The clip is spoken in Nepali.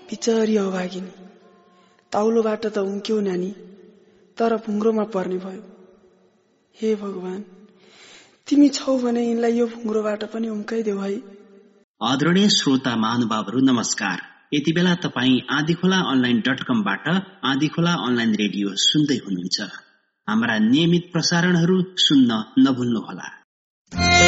बिचरी अभागिनी, ताउलोबाट त उम्क्यौ नानी, तर भुङ्ग्रोमा पर्ने भयो। हे भगवान, तिमी छौ भने यिनलाई यो भुङ्ग्रोबाट पनि उम्काइदेऊ है। आदरणीय श्रोता महानुभावहरू नमस्कार। यति बेला तपाईँ आँधीखोला online.com-बाट आँधीखोला अनलाइन रेडियो सुन्दै हुनुहुन्छ। हाम्रा नियमित प्रसारणहरू सुन्न नभुल्नुहोला।